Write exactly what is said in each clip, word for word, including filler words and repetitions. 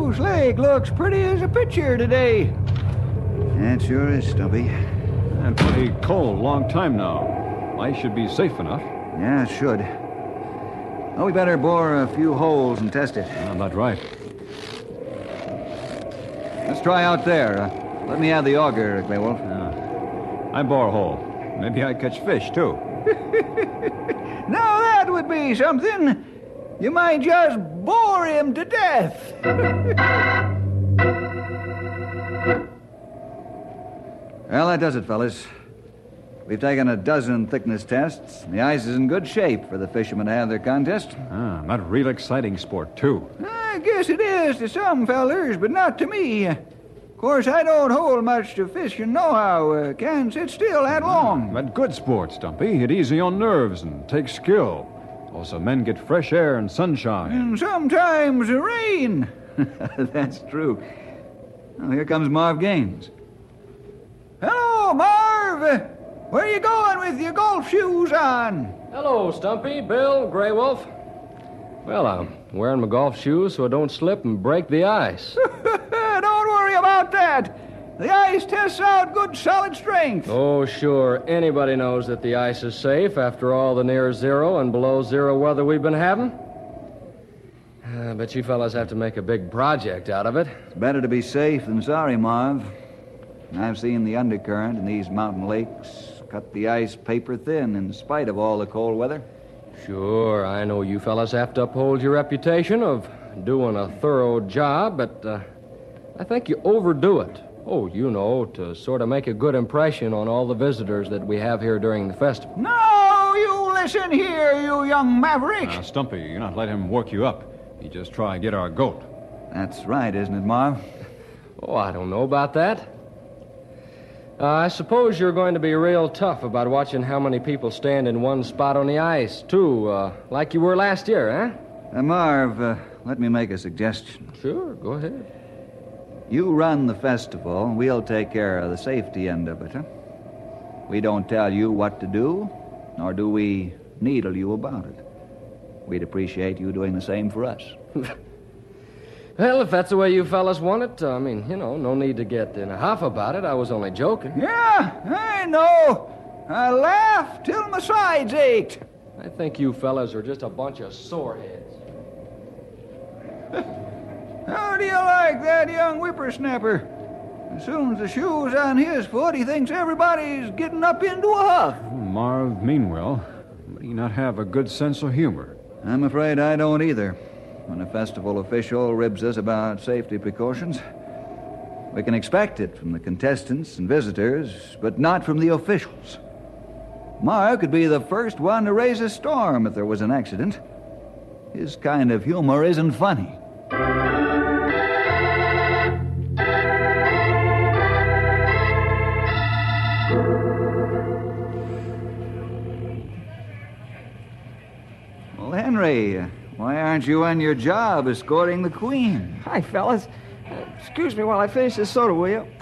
Goose Lake looks pretty as a picture today. It sure is, Stumpy. And pretty cold, long time now. Ice should be safe enough. Yeah, it should. Oh, we better bore a few holes and test it. I'm not right. Let's try out there. Uh, let me have the auger, Grey Wolf. Uh, I bore a hole. Maybe I catch fish, too. Now that would be something. You might just bore him to death. Well, that does it, fellas. We've taken a dozen thickness tests. The ice is in good shape for the fishermen to have their contest. Ah, not real exciting sport, too. I guess it is to some fellers, but not to me. Of course, I don't hold much to fishing nohow. Uh, can't sit still that long. But good sport, Stumpy. It easy on nerves and takes skill. Also, men get fresh air and sunshine. And sometimes rain. That's true. Oh, here comes Marv Gaines. Hello, Marv. Where are you going with your golf shoes on? Hello, Stumpy, Bill, Grey Wolf. Well, I'm wearing my golf shoes so I don't slip and break the ice. Don't worry about that. The ice tests out good solid strength. Oh, sure. Anybody knows that the ice is safe after all the near zero and below zero weather we've been having. Uh, but you fellas have to make a big project out of it. It's better to be safe than sorry, Marv. I've seen the undercurrent in these mountain lakes cut the ice paper thin in spite of all the cold weather. Sure, I know you fellas have to uphold your reputation of doing a thorough job, but uh, I think you overdo it. Oh, you know, to sort of make a good impression on all the visitors that we have here during the festival. No, you listen here, you young maverick. Now, Stumpy, you're not let him work you up. You just try and get our goat. That's right, isn't it, Marv? Oh, I don't know about that. Uh, I suppose you're going to be real tough about watching how many people stand in one spot on the ice, too, uh, like you were last year, huh? Uh, Marv, uh, let me make a suggestion. Sure, go ahead. You run the festival, we'll take care of the safety end of it, huh? We don't tell you what to do, nor do we needle you about it. We'd appreciate you doing the same for us. Well, if that's the way you fellas want it, I mean, you know, no need to get in a huff about it. I was only joking. Yeah, I know. I laughed till my sides ached. I think you fellas are just a bunch of soreheads. How do you like that young whippersnapper? As soon as the shoe's on his foot, he thinks everybody's getting up into a huff. Oh, Marv Meanwell, but he not have a good sense of humor. I'm afraid I don't either. When a festival official ribs us about safety precautions, we can expect it from the contestants and visitors, but not from the officials. Marv could be the first one to raise a storm if there was an accident. His kind of humor isn't funny. Well, Henry, why aren't you on your job escorting the Queen? Hi, fellas. Uh, excuse me while I finish this soda, will you?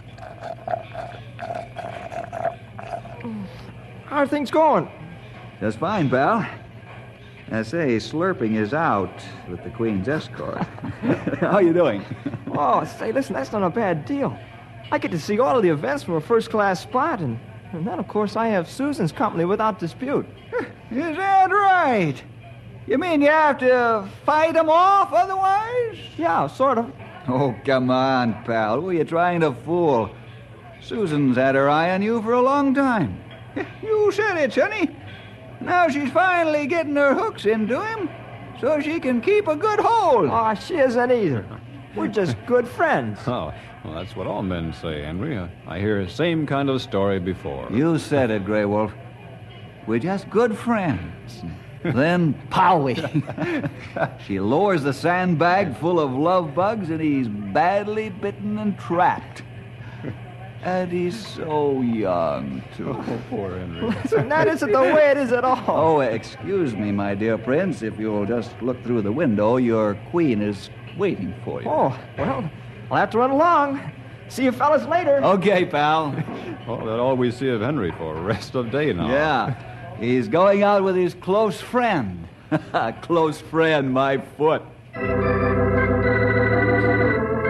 How are things going? Just fine, pal. I say, slurping is out with the Queen's escort. How you doing? Oh, say, listen, that's not a bad deal. I get to see all of the events from a first-class spot, and, and then, of course, I have Susan's company without dispute. Is that right? You mean you have to fight them off otherwise? Yeah, sort of. Oh, come on, pal. Who are you trying to fool? Susan's had her eye on you for a long time. You said it, Sonny. Now she's finally getting her hooks into him so she can keep a good hold. Oh, she isn't either. We're just good friends. Oh, well, that's what all men say, Henry. I, I hear the same kind of story before. You said it, Grey Wolf. We're just good friends. Then, powie. She lowers the sandbag full of love bugs, and he's badly bitten and trapped. And he's so young, too. Oh, poor Henry. Listen, that isn't the way it is at all. Oh, excuse me, my dear Prince. If you'll just look through the window, your Queen is waiting for you. Oh, well, I'll have to run along. See you fellas later. Okay, pal. Oh, that's all we see of Henry for the rest of the day now. Yeah. He's going out with his close friend. Close friend, my foot.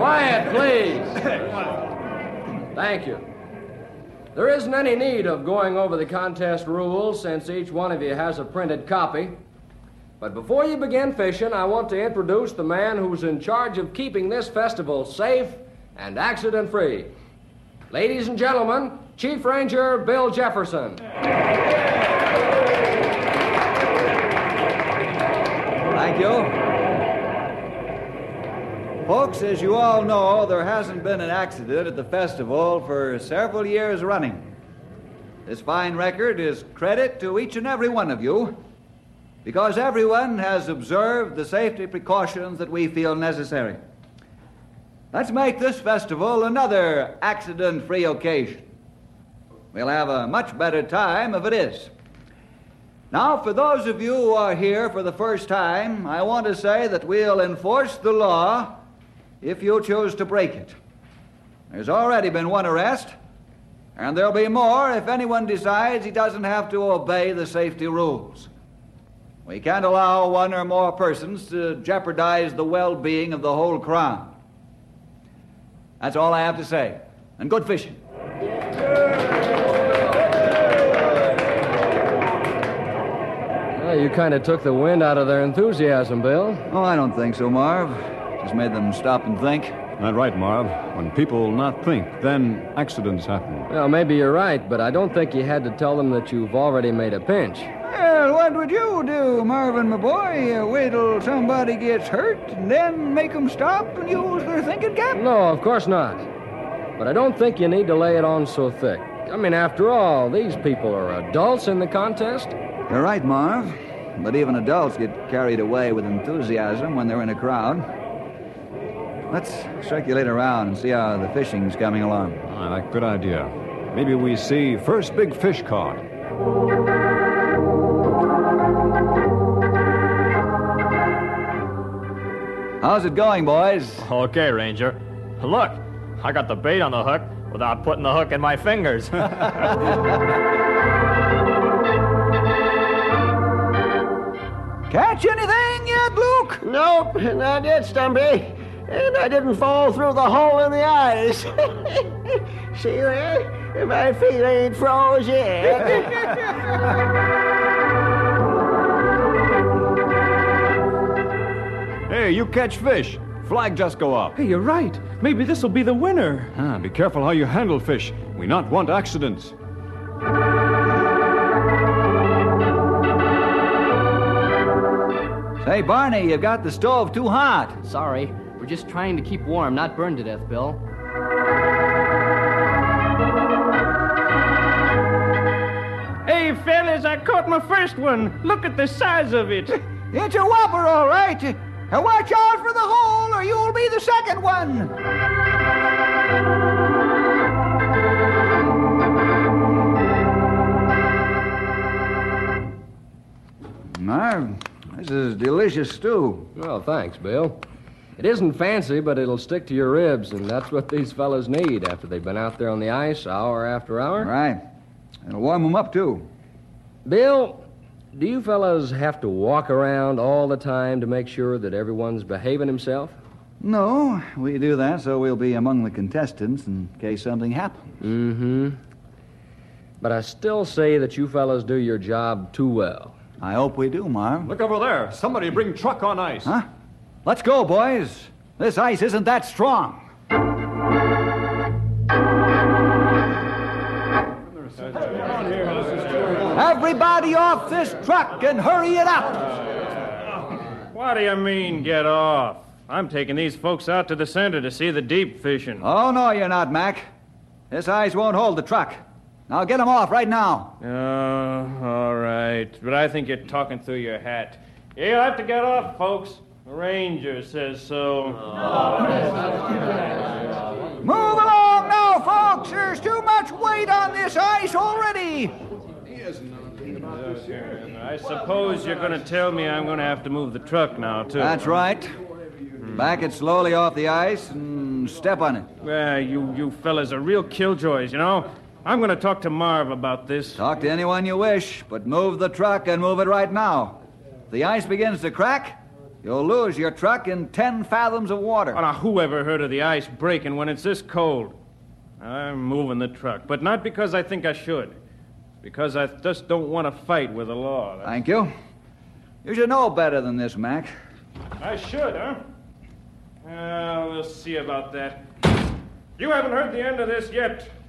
Quiet, please. Thank you. There isn't any need of going over the contest rules since each one of you has a printed copy. But before you begin fishing, I want to introduce the man who's in charge of keeping this festival safe and accident-free. Ladies and gentlemen, Chief Ranger Bill Jefferson. Thank you. Folks, as you all know, there hasn't been an accident at the festival for several years running. This fine record is credit to each and every one of you, because everyone has observed the safety precautions that we feel necessary. Let's make this festival another accident-free occasion. We'll have a much better time if it is. Now, for those of you who are here for the first time, I want to say that we'll enforce the law if you choose to break it. There's already been one arrest, and there'll be more if anyone decides he doesn't have to obey the safety rules. We can't allow one or more persons to jeopardize the well-being of the whole crowd. That's all I have to say. And good fishing. Well, you kind of took the wind out of their enthusiasm, Bill. Oh, I don't think so, Marv. Just made them stop and think. That's right, Marv. When people not think, then accidents happen. Well, maybe you're right, but I don't think you had to tell them that you've already made a pinch. Well, what would you do, Marvin, my boy? Uh, wait till somebody gets hurt and then make them stop and use their thinking cap? No, of course not. But I don't think you need to lay it on so thick. I mean, after all, these people are adults in the contest. You're right, Marv. But even adults get carried away with enthusiasm when they're in a crowd. Let's circulate around and see how the fishing's coming along. I like good idea. Maybe we see first big fish caught. How's it going, boys? Okay, Ranger. Look, I got the bait on the hook without putting the hook in my fingers. Catch anything yet, Luke? Nope, not yet, Stumpy. And I didn't fall through the hole in the ice. See there? My feet ain't froze yet. Hey, you catch fish. Flag just go up. Hey, you're right. Maybe this'll be the winner. Ah, be careful how you handle fish. We not want accidents. Say, Barney, you've got the stove too hot. Sorry. We're just trying to keep warm, not burn to death, Bill. Hey, fellas, I caught my first one. Look at the size of it. It's a whopper, all right. Now watch out for the hole, or you'll be the second one. Marv, this is delicious stew. Well, thanks, Bill. It isn't fancy, but it'll stick to your ribs, and that's what these fellas need after they've been out there on the ice hour after hour. Right. It'll warm them up, too. Bill, do you fellas have to walk around all the time to make sure that everyone's behaving himself? No, we do that so we'll be among the contestants in case something happens. Mm-hmm. But I still say that you fellas do your job too well. I hope we do, Marv. Look over there. Somebody bring truck on ice. Huh? Let's go, boys. This ice isn't that strong. Everybody off this truck and hurry it up. What do you mean, get off? I'm taking these folks out to the center to see the deep fishing. Oh, no, you're not, Mac. This ice won't hold the truck. Now get them off right now. Oh, all right. But I think you're talking through your hat. You'll have to get off, folks. The ranger says so. Move along now, folks. There's too much weight on this ice already. I suppose you're going to tell me I'm going to have to move the truck now, too. That's right. Back it slowly off the ice and step on it. Well, you, you fellas are real killjoys, you know. I'm going to talk to Marv about this. Talk to anyone you wish, but move the truck and move it right now. If the ice begins to crack, You'll lose your truck in ten fathoms of water. Oh, now, who ever heard of the ice breaking when it's this cold? I'm moving the truck, but not because I think I should. It's because I just don't want to fight with the law. That's... Thank you. You should know better than this, Mac. I should, huh? Well, we'll see about that. You haven't heard the end of this yet.